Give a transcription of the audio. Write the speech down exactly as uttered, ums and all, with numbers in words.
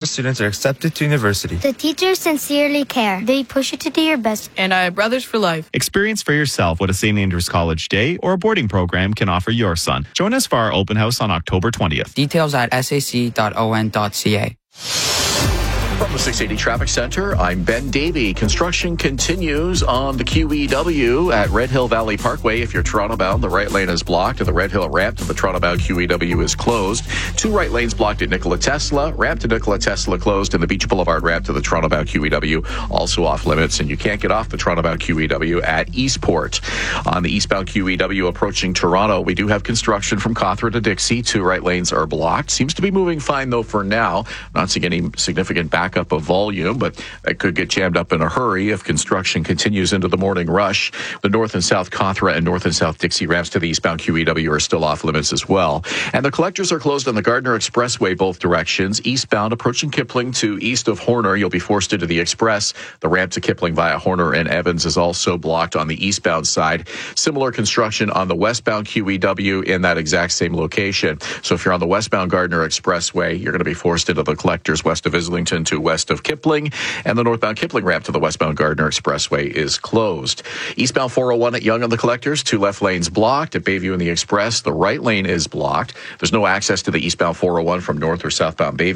students are accepted to university. The teachers sincerely care. They push you to do your best. And I have brothers for life. Experience for yourself what a Saint Andrews College Day or a boarding program can offer your son. Join us for our open house on October twentieth. Details at s a c dot o n dot c a. From the six eighty Traffic Center, I'm Ben Davey. Construction continues on the Q E W at Red Hill Valley Parkway. If you're Toronto bound, the right lane is blocked, and the Red Hill ramp to the Toronto bound Q E W is closed. Two right lanes blocked at Nikola Tesla, ramp to Nikola Tesla closed, and the Beach Boulevard ramp to the Toronto bound Q E W also off limits. And you can't get off the Toronto bound Q E W at Eastport. On the eastbound Q E W approaching Toronto, we do have construction from Cawthra to Dixie. Two right lanes are blocked. Seems to be moving fine though for now. Not seeing any significant backup of volume, but it could get jammed up in a hurry if construction continues into the morning rush. The north and south Cawthra and north and south Dixie ramps to the eastbound Q E W are still off limits as well. And the collectors are closed on the Gardner Expressway both directions. Eastbound approaching Kipling to east of Horner, you'll be forced into the Express. The ramp to Kipling via Horner and Evans is also blocked on the eastbound side. Similar construction on the westbound Q E W in that exact same location. So if you're on the westbound Gardner Expressway, you're going to be forced into the collectors west of Islington to west of Kipling, and the northbound Kipling ramp to the westbound Gardner Expressway is closed. Eastbound four oh one at Yonge on the collectors, two left lanes blocked. At Bayview and the Express, the right lane is blocked. There's no access to the eastbound four oh one from north or southbound Bayview.